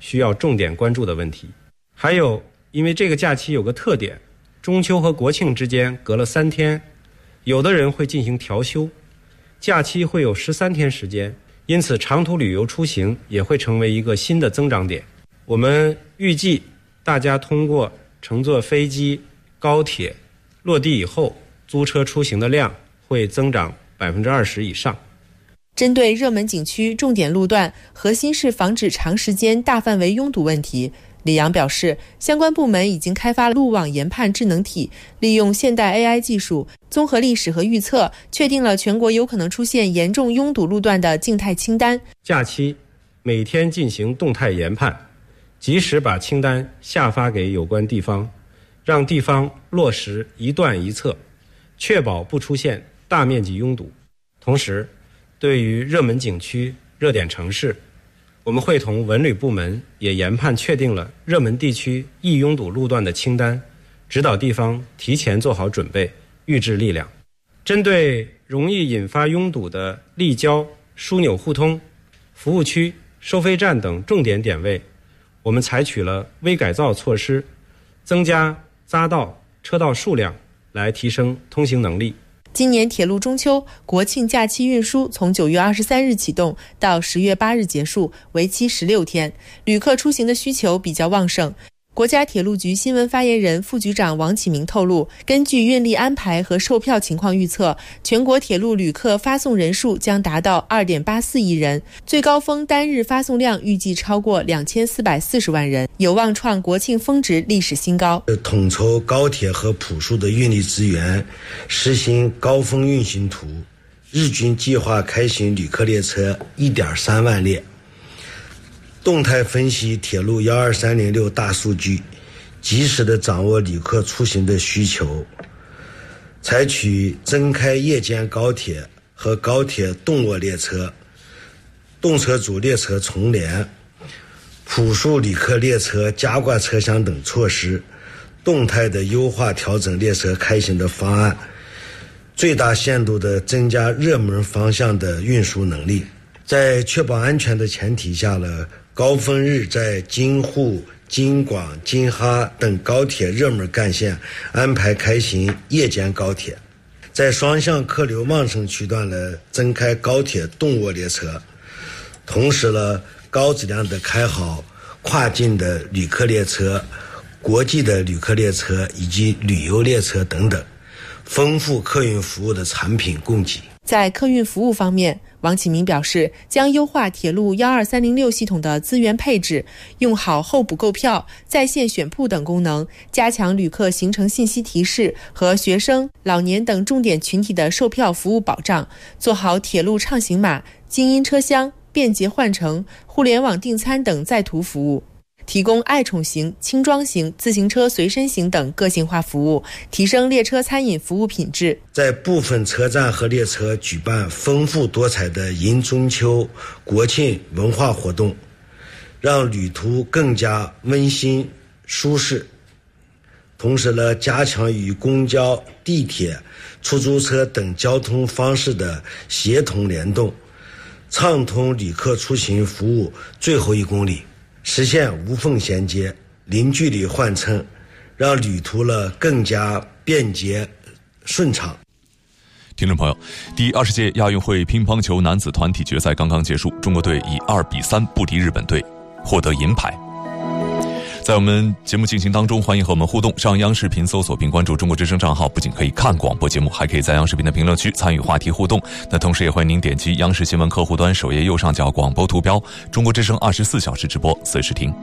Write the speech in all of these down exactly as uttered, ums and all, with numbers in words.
需要重点关注的问题。还有，因为这个假期有个特点，中秋和国庆之间隔了三天，有的人会进行调休，假期会有十三天时间，因此长途旅游出行也会成为一个新的增长点。我们预计大家通过乘坐飞机、高铁落地以后，租车出行的量会增长百分之二十以上。 针对热门景区重点路段，核心是防止长时间大范围拥堵问题。李阳表示，相关部门已经开发路网研判智能体，利用现代 A I 技术，综合历史和预测，确定了全国有可能出现严重拥堵路段的静态清单。 假期每天进行动态研判，及时把清单下发给有关地方，让地方落实一段一测，确保不出现大面积拥堵。同时，对于热门景区、热点城市，我们会同文旅部门也研判确定了热门地区易拥堵路段的清单，指导地方提前做好准备，预置力量。针对容易引发拥堵的立交、枢纽互通、服务区、收费站等重点点位，我们采取了微改造措施，增加匝道、车道数量，来提升通行能力。 今年铁路中秋、国庆假期运输从九月二十三日启动到十月八日结束，为期十六天，旅客出行的需求比较旺盛。国家铁路局新闻发言人、副局长王启明透露，根据运力安排和售票情况预测，全国铁路旅客发送人数将达到 二点八四亿人，最高峰单日发送量预计超过两千四百四十万人，有望创国庆峰值历史新高。 统筹高铁和普速的运力资源，实行高峰运行图，日均计划开行旅客列车 一点三万列。动态分析铁路一二三零六大数据，及时地掌握旅客出行的需求，采取增开夜间高铁和高铁动卧列车、动车组列车重联、普速旅客列车加挂车厢等措施，动态地优化调整列车开行的方案，最大限度地增加热门方向的运输能力。在确保安全的前提下了，高峰日在京沪、京广、京哈等高铁热门干线安排开行夜间高铁，在双向客流旺盛区段呢增开高铁动卧列车，同时呢高质量的开好跨境的旅客列车、国际的旅客列车以及旅游列车等等，丰富客运服务的产品供给。 在客运服务方面，王启明表示，将优化铁路一二三零六系统的资源配置，用好候补购票、在线选铺等功能，加强旅客行程信息提示和学生、老年等重点群体的售票服务保障，做好铁路畅行码、精英车厢、便捷换乘、互联网订餐等在途服务，提供爱宠型、轻装型、自行车随身型等个性化服务，提升列车餐饮服务品质。 在部分车站和列车举办丰富多彩的迎中秋、国庆文化活动，让旅途更加温馨舒适。同时呢，加强与公交、地铁、出租车等交通方式的协同联动，畅通旅客出行服务最后一公里，实现无缝衔接、零距离换乘，让旅途了更加便捷顺畅。 听众朋友，第二十届亚运会乒乓球男子团体决赛刚刚结束，中国队以二比三不敌日本队，获得银牌。在我们节目进行当中，欢迎和我们互动，上央视频搜索并关注中国之声账号，不仅可以看广播节目，还可以在央视频的评论区参与话题互动。那同时也欢迎您点击央视新闻客户端首页右上角广播图标，中国之声二十四小时直播，随时听。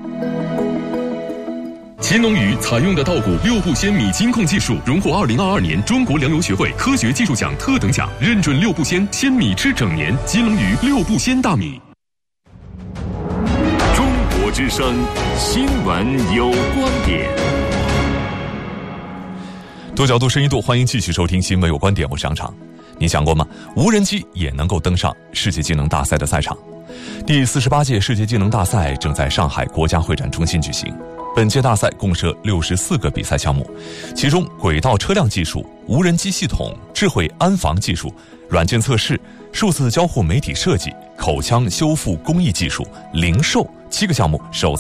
乾隆鱼采用的稻谷六步鲜米金控技术，荣获二零二二年中国粮油学会科学技术奖特等奖，认准六步鲜鲜米吃整年。金龙鱼六步鲜大米。 中国之声新闻有观点， 多角度深一度，欢迎继续收听新闻有观点，我是杨常。你想过吗？无人机也能够登上世界技能大赛的赛场。第四十八届世界技能大赛正在上海国家会展中心举行。本届大赛共设六十四个比赛项目，其中轨道车辆技术、无人机系统、智慧安防技术、软件测试、数字交互媒体设计、口腔修复工艺技术、零售七个项目首次